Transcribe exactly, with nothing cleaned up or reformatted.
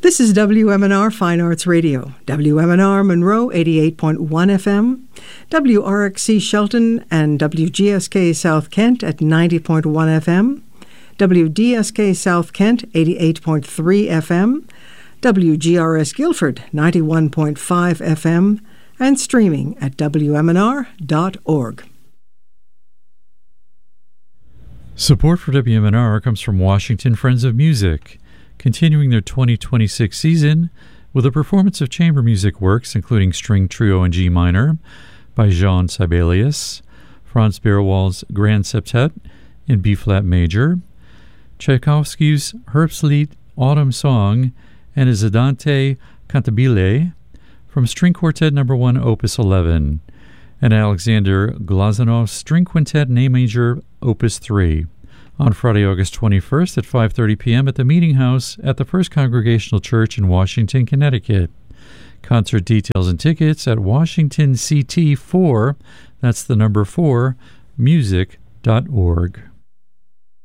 This is W M N R Fine Arts Radio, W M N R Monroe eighty-eight point one F M, W R X C Shelton and W G S K South Kent at ninety point one F M, W D S K South Kent eighty-eight point three F M, W G R S Guilford ninety-one point five F M, and streaming at W M N R dot org. Support for W M N R comes from Washington Friends of Music, continuing their twenty twenty-six season with a performance of chamber music works, including String Trio in G minor by Jean Sibelius, Franz Beerwald's Grand Septet in B-flat major, Tchaikovsky's Herbstlied Autumn Song, and his Andante Cantabile from String Quartet Number one, Opus eleven, and Alexander Glazanov's String Quintet in A major, Opus three, on Friday, August twenty-first at five thirty p.m. at the Meeting House at the First Congregational Church in Washington, Connecticut. Concert details and tickets at Washington C T four, that's the number four, music dot org.